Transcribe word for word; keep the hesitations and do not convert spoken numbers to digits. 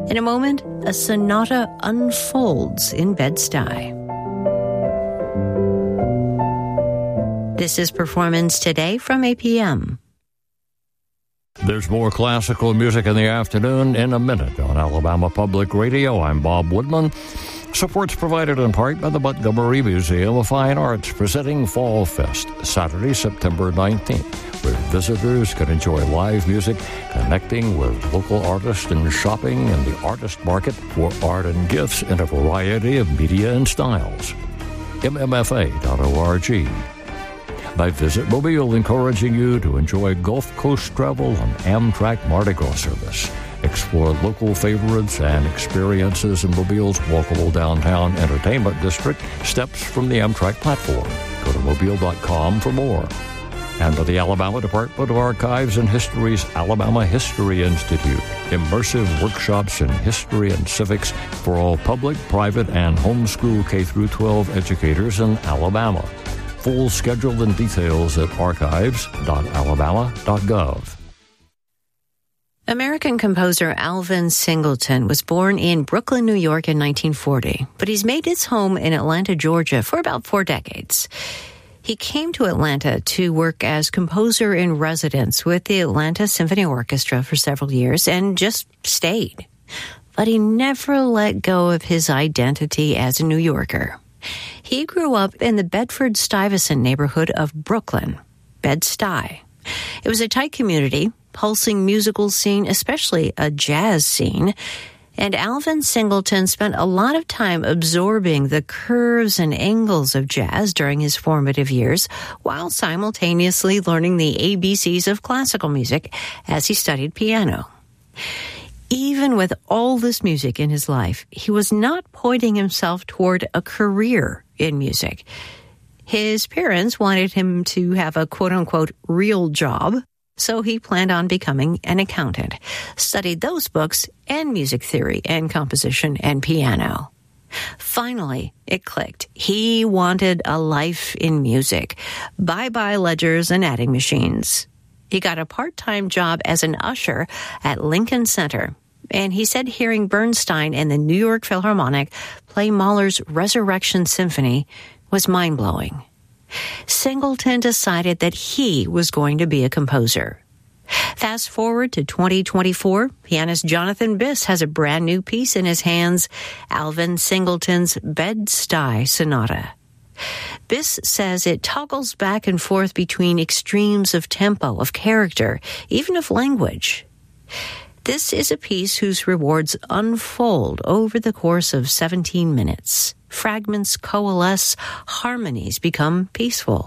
In a moment, a sonata unfolds in Bed-Stuy. This is Performance Today from A P M. There's more classical music in the afternoon in a minute on Alabama Public Radio. I'm Bob Woodman. Support's provided in part by the Montgomery Museum of Fine Arts, presenting Fall Fest, Saturday, September nineteenth, where visitors can enjoy live music, connecting with local artists and shopping in the artist market for art and gifts in a variety of media and styles. M M F A dot org. By Visit Mobile, encouraging you to enjoy Gulf Coast travel on Amtrak Mardi Gras service. Explore local favorites and experiences in Mobile's walkable downtown entertainment district, steps from the Amtrak platform. Go to mobile dot com for more. And by the Alabama Department of Archives and History's Alabama History Institute, immersive workshops in history and civics for all public, private, and homeschool K through twelve educators in Alabama. Full schedule and details at archives dot alabama dot gov. American composer Alvin Singleton was born in Brooklyn, New York in nineteen forty, but he's made his home in Atlanta, Georgia for about four decades. He came to Atlanta to work as composer in residence with the Atlanta Symphony Orchestra for several years and just stayed. But he never let go of his identity as a New Yorker. He grew up in the Bedford-Stuyvesant neighborhood of Brooklyn, Bed-Stuy. It was a tight community, pulsing musical scene, especially a jazz scene. And Alvin Singleton spent a lot of time absorbing the curves and angles of jazz during his formative years, while simultaneously learning the A B Cs of classical music as he studied piano. Even with all this music in his life, he was not pointing himself toward a career in music. His parents wanted him to have a quote-unquote real job, so he planned on becoming an accountant, studied those books and music theory and composition and piano. Finally, it clicked. He wanted a life in music. Bye-bye ledgers and adding machines. He got a part-time job as an usher at Lincoln Center, and he said hearing Bernstein and the New York Philharmonic play Mahler's Resurrection Symphony was mind-blowing. Singleton decided that he was going to be a composer. Fast forward to twenty twenty-four, pianist Jonathan Biss has a brand new piece in his hands, Alvin Singleton's Bed-Stuy Sonata. Biss says it toggles back and forth between extremes of tempo, of character, even of language. This is a piece whose rewards unfold over the course of seventeen minutes. Fragments coalesce, harmonies become peaceful.